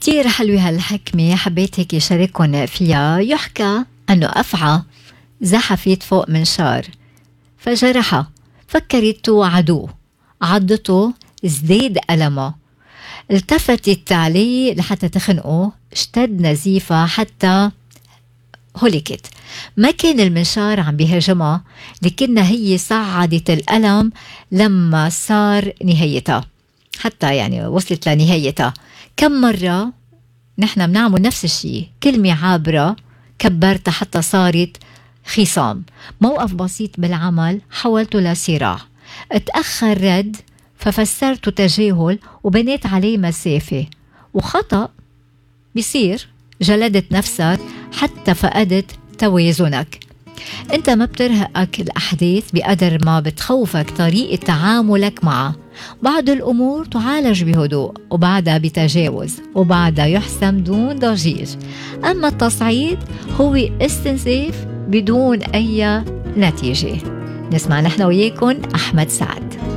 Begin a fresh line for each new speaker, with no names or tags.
كتير حلوة هالحكمة، حبيت هيك شارككن فيها. يحكى أنه أفعى زحفت فوق منشار فجرحها، فكرته عدو، عضته ازداد ألمه، التفتت عليه لحتى تخنقه، اشتد نزيفة حتى هلكت. ما كان المنشار عم بيهاجمها، لكنها هي صعدت الألم لما صار نهايتها، حتى يعني وصلت لنهايتها. كم مرة نحن بنعمل نفس الشيء، كلمة عابرة كبرتها حتى صارت خصام، موقف بسيط بالعمل حولته لصراع، اتأخر رد ففسرته تجاهل وبنيت عليه مسافة، وخطأ بيصير جلدت نفسك حتى فقدت توازنك. انت ما بترهقك الأحداث بقدر ما بتخوفك طريقة تعاملك معها. بعض الأمور تعالج بهدوء، وبعدها بتجاوز، وبعدها يحسم دون ضجيج. أما التصعيد هو استنزاف بدون أي نتيجة. نسمع نحن وياكم أحمد سعد.